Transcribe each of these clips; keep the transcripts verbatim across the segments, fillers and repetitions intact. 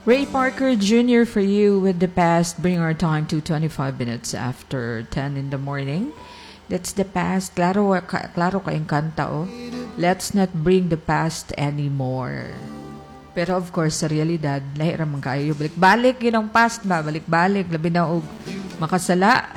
Ray Parker Junior for you with The Past. Bring our time to twenty-five minutes after ten in the morning. That's the past. Klaro, ka, klaro kayong kanta, oh. Let's not bring the past anymore. Pero of course, sa realidad, lahi ramang kayo. Balik-balik yun ang past ba? Balik-balik. Labi na og makasala.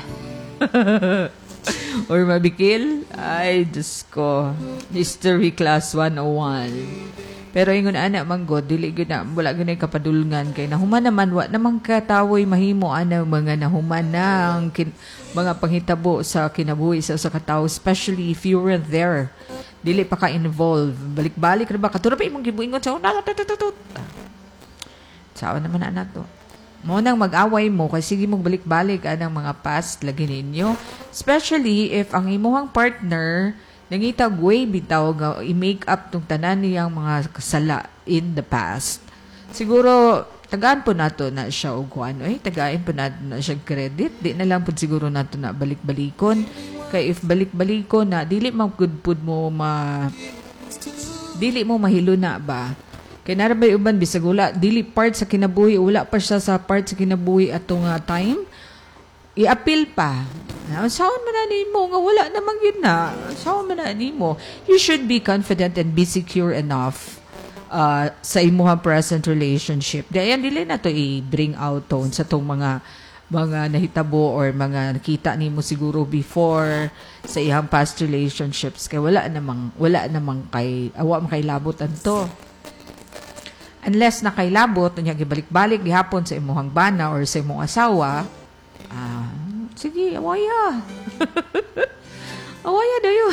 Or mabikil. Ay, Diyos ko. History class one oh one. Pero ingon ana manggod dili gyud na wala gyud na kapadulngan kay nahuman naman wa namang katawoy mahimo ana mga nahuman na ang kin, mga panghitabo sa kinabuhi sa usa ka tawo, especially if you weren't there. Dili pa ka involved. Balik-balik ra ba katura pa imong gibuingon sa una tututut. Sawa naman ana to. Mo nang mag-away mo kay sige mong balik-balik anang mga past lagi ninyo, especially if ang imong partner nangitag way bitaw nga i-make up tong tanan niyang mga kasala in the past. Siguro tagaan po nato na siya og kuan oy, tagain po nato na siya credit. Di na lang pud siguro nato na balik-balikon. Kay if balik-balikon na dili man good pud mo ma dili mo mahilo na ba. Kay narabay uban bisag wala dili part sa kinabuhi, wala pa siya sa part sa kinabuhi atong uh, time. I-appeal pa. Saan man na mo nga wala namang yun na. Saan man na mo. You should be confident and be secure enough uh, sa imuhang present relationship. Dayan dili na to i-bring out tone sa tong mga mga nahitabo or mga nakita nimo siguro before sa iyang past relationships. Kay wala namang wala namang kay awa man kay labotan to. Unless na kay labot unya gibalik-balik gihapon sa imuhang bana or sa imong asawa. Ah, sige, awaya. Awaya dayo.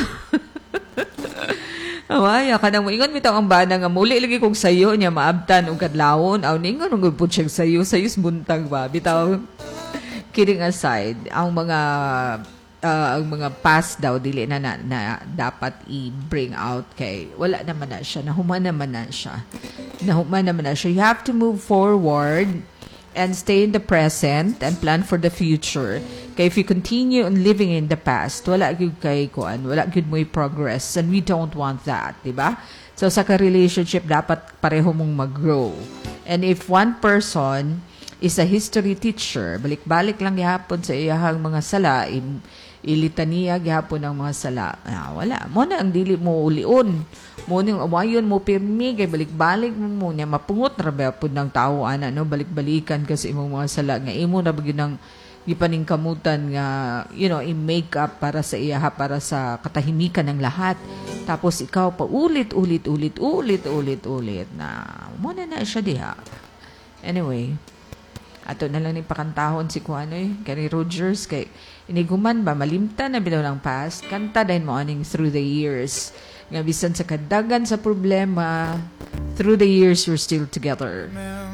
Awaya ka nang moingon bitaw ang bana nga muli lagi kog sayo niya maabtan og kadlawon. Aw ningon ug pud siya sayo, sayos buntag ba. Bitaw kidding aside, ang mga uh, ang mga past daw dili na, na, na dapat i-bring out kay wala naman na siya, nahuman naman na siya. Nahuman naman na siya. You have to move forward and stay in the present and plan for the future. Kaya if you continue on living in the past, wala gyud kay kuan, wala gyud mo progress, and we don't want that, di ba? So sa ka-relationship dapat pareho mong mag-grow. And if one person is a history teacher, balik-balik lang gihapon sa iyahang mga sala, im, ilitaniya gihapon ang mga sala. Ah, wala mo na ang dili mo ulion. Mo ning awayon mo pirmi kay balik-balik mo mo niya mapungot ra ba pud ng tawo ana no, balik-balikan kasi imong mga sala nga imo na bagid ng gipaningkamutan nga you know i-make up para sa iya para sa katahimikan ng lahat. Tapos ikaw pa ulit ulit ulit ulit ulit ulit na mo na na siya diha. Anyway, ato na lang ni pakantahon si Kuanoy kay Rogers kay iniguman ba malimta na bilaw ng past kanta din mo aning through the years nga bisan sa kadagan sa problema, through the years we're still together.